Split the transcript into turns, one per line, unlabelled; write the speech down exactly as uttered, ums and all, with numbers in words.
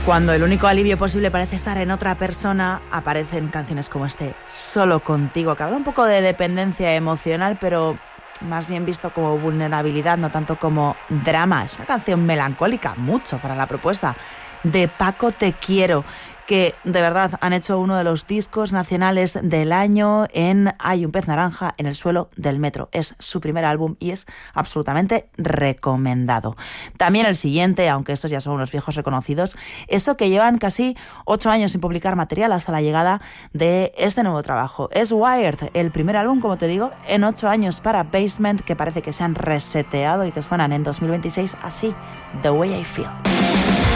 Cuando el único alivio posible parece estar en otra persona, aparecen canciones como este, Solo Contigo, que habla un poco de dependencia emocional, pero más bien visto como vulnerabilidad, no tanto como drama. Es una canción melancólica, mucho para la propuesta de Paco Te Quiero, que de verdad han hecho uno de los discos nacionales del año en Hay un pez naranja en el suelo del metro. Es su primer álbum y es absolutamente recomendado. También el siguiente, aunque estos ya son unos viejos reconocidos, eso que llevan casi ocho años sin publicar material hasta la llegada de este nuevo trabajo. Es Wired, el primer álbum, como te digo, en ocho años para Basement, que parece que se han reseteado y que suenan en dos mil veintiséis así, The Way I Feel.